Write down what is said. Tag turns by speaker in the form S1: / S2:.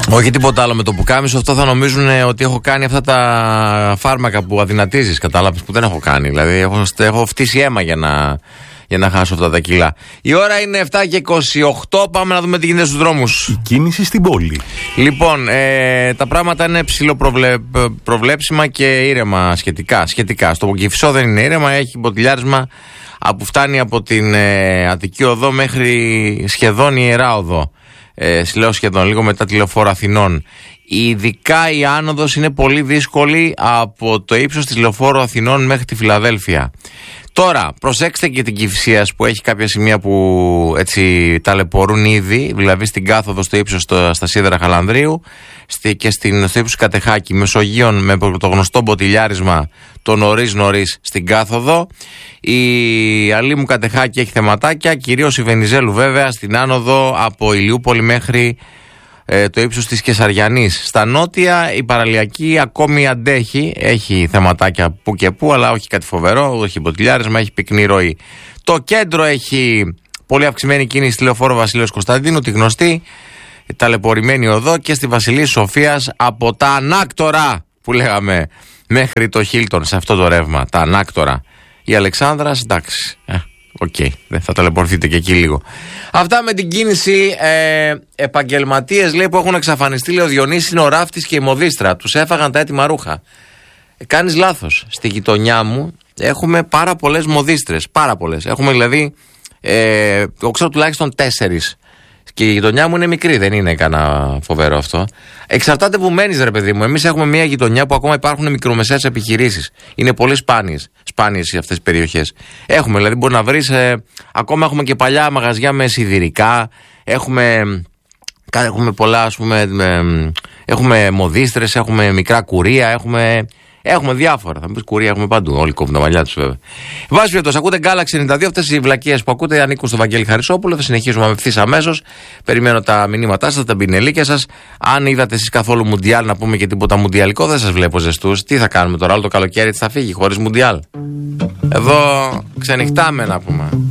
S1: Όχι τίποτα άλλο με το πουκάμισο. Αυτό θα νομίζουν ότι έχω κάνει αυτά τα φάρμακα που αδυνατίζεις. Κατάλαβες, που δεν έχω κάνει. Δηλαδή έχω φτύσει αίμα για να χάσω αυτά τα κιλά. Η ώρα είναι 7:28. Πάμε να δούμε τι γίνεται στους δρόμους.
S2: Η κίνηση στην πόλη.
S1: Λοιπόν, τα πράγματα είναι ψηλοπροβλέψιμα και ήρεμα σχετικά. Στο Κυφισό δεν είναι ήρεμα, έχει μποτιλιάρισμα που φτάνει από την Αττική Οδό μέχρι σχεδόν Ιερά Οδό. Λέω σχεδόν, λίγο μετά τη Λεωφόρο Αθηνών. Ειδικά η άνοδος είναι πολύ δύσκολη από το ύψος της Λεωφόρου Αθηνών μέχρι τη Φιλαδέλφια. Τώρα, προσέξτε και την Κηφισίας που έχει κάποια σημεία που έτσι ταλαιπωρούν ήδη, δηλαδή στην κάθοδο στο ύψος στα Σίδερα Χαλανδρίου και στο ύψος Κατεχάκη, Μεσογείων με το γνωστό μποτιλιάρισμα το νωρίς στην κάθοδο. Η Αλήμου Κατεχάκη έχει θεματάκια, κυρίως η Βενιζέλου βέβαια στην άνοδο από Ηλιούπολη μέχρι το ύψος της Κεσαριανής. Στα νότια η παραλιακή ακόμη αντέχει, έχει θεματάκια που και που, αλλά όχι κάτι φοβερό, έχει μποτιλιάρισμα, έχει πυκνή ροή. Το κέντρο έχει πολύ αυξημένη κίνηση στη Λεωφόρο Βασιλέως Κωνσταντίνου, τη γνωστή ταλαιπωρημένη οδό, και στη Βασιλής Σοφίας από τα Ανάκτορα που λέγαμε μέχρι το Χίλτον, σε αυτό το ρεύμα, τα Ανάκτορα. Η Αλεξάνδρας, εντάξει, δεν θα ταλαιπωρηθείτε και εκεί λίγο. Αυτά με την κίνηση. Επαγγελματίες λέει που έχουν εξαφανιστεί, λέει ο Διονύσης, είναι ο ράφτης και η μοδίστρα. Τους έφαγαν τα έτοιμα ρούχα. Κάνεις λάθος. Στη γειτονιά μου έχουμε πάρα πολλές μοδίστρες. Πάρα πολλές. Έχουμε δηλαδή, εγώ ξέρω τουλάχιστον 4. Και η γειτονιά μου είναι μικρή, δεν είναι κανένα φοβερό αυτό. Εξαρτάται που μένεις, ρε παιδί μου. Εμείς έχουμε μια γειτονιά που ακόμα υπάρχουν μικρομεσαίες επιχειρήσεις. Είναι πολύ σπάνιες αυτές τις περιοχές. Έχουμε, δηλαδή, μπορεί να βρεις. Ακόμα έχουμε και παλιά μαγαζιά με σιδηρικά. Έχουμε πολλά, ας πούμε. Έχουμε μοδίστρες, έχουμε μικρά κουρία, έχουμε διάφορα. Θα μου πεις κουρία, έχουμε παντού. Όλοι κόβουν τα μαλλιά τους, βέβαια. Βάση περιπτώσει, ακούτε Galaxy 92. Αυτές οι βλακίες που ακούτε ανήκουν στο Βαγγέλη Χαρισόπουλο. Θα συνεχίσουμε ευθύς αμέσως. Περιμένω τα μηνύματά σας, τα πινελίκια σας. Αν είδατε εσείς καθόλου Μουντιάλ, να πούμε και τίποτα μουντιαλικό, δεν σας βλέπω ζεστούς. Τι θα κάνουμε τώρα, όλο το καλοκαίρι θα φύγει χωρίς Μουντιάλ. Εδώ ξενυχτάμε, να πούμε.